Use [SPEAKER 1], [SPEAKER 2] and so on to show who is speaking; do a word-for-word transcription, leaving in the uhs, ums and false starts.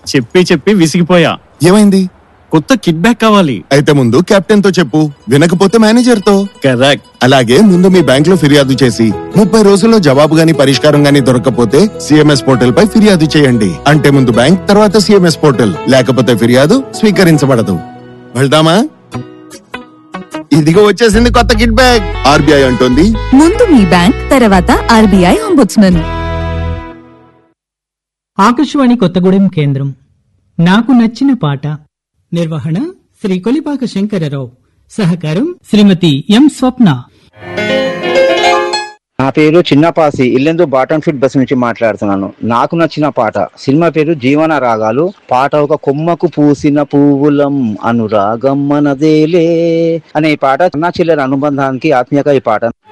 [SPEAKER 1] చెప్పి చెప్పి విసిగిపోయా.
[SPEAKER 2] ఏమైంది?
[SPEAKER 1] కొత్త కిట్ బ్యాక్ కావాలి.
[SPEAKER 2] అయితే ముందు కెప్టెన్ తో చెప్పు, వినకపోతే మేనేజర్ తో.
[SPEAKER 1] కరెక్ట్.
[SPEAKER 2] అలాగే ముందు మీ బ్యాంక్ లో ఫిర్యాదు చేసి ముప్పై రోజుల్లో జవాబు గాని పరిష్కారం గాని దొరకకపోతే సిఎంఎస్ పోర్టల్ పై ఫిర్యాదు చేయండి. అంటే ముందు బ్యాంక్, తర్వాత సిఎంఎస్ పోర్టల్, లేకపోతే ఫిర్యాదు స్వీకరించబడదు. వెళ్దామా? ఇదిగో వచ్చేసింది కొత్త కిట్ బ్యాక్. ఆర్బీఐ అంటోంది,
[SPEAKER 3] ముందు మీ బ్యాంక్, తర్వాత ఆర్బీఐ అంబుడ్స్మన్.
[SPEAKER 4] ఆకాశవాణి కొత్తగూడెం కేంద్రం. నాకు నచ్చిన పాట. నిర్వహణ శ్రీ కొలిపాక శంకరరావు. సహకారం శ్రీమతి ఎం స్వప్న.
[SPEAKER 5] నా పేరు చిన్నపాసి, ఇల్లెందు బాటన్ ఫిట్ బస్ నుంచి మాట్లాడుతున్నాను. నాకు నచ్చిన పాట సినిమా పేరు జీవన రాగాలు. పాట ఒక కొమ్మకు పూసిన పువ్వులం అనురాగం మనదేలే అనే ఈ పాట నా చెల్లెల అనుబంధానికి ఆత్మీయగా ఈ పాట